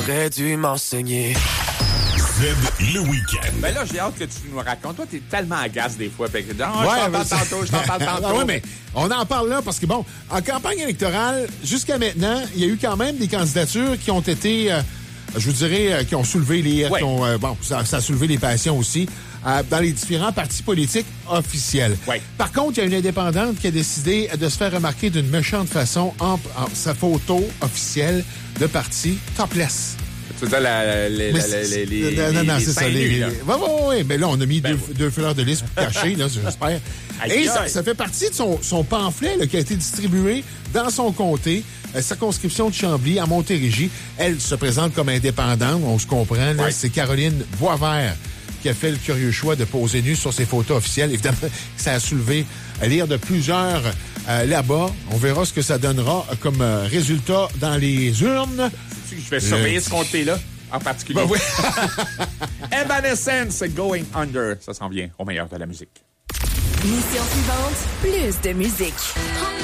T'aurais dû m'enseigner. Le week-end. Ben là, j'ai hâte que tu nous racontes. Toi, t'es tellement agace des fois. Fait que, je t'en parle tantôt. Oui, mais on en parle là parce que, bon, en campagne électorale, jusqu'à maintenant, il y a eu quand même des candidatures qui ont été, je vous dirais, qui ont soulevé les... Ouais. ça a soulevé les passions aussi dans les différents partis politiques officiels. Ouais. Par contre, il y a une indépendante qui a décidé de se faire remarquer d'une méchante façon en sa photo officielle de parti topless. Tu veux dire Non, les c'est ça. seins nus, là. Oui. Mais là, on a mis Ben deux fleurs de lys pour cacher, là, j'espère. Et ça fait partie de son pamphlet là, qui a été distribué dans son comté, circonscription de Chambly, à Montérégie. Elle se présente comme indépendante, on se comprend. Là, c'est Caroline Boisvert qui a fait le curieux choix de poser nue sur ses photos officielles. Évidemment, ça a soulevé l'ire de plusieurs là-bas. On verra ce que ça donnera comme résultat dans les urnes. Je vais surveiller ce comté-là, en particulier. Ben oui. Evanescence, Going Under. Ça s'en vient au meilleur de la musique. Mission suivante, plus de musique.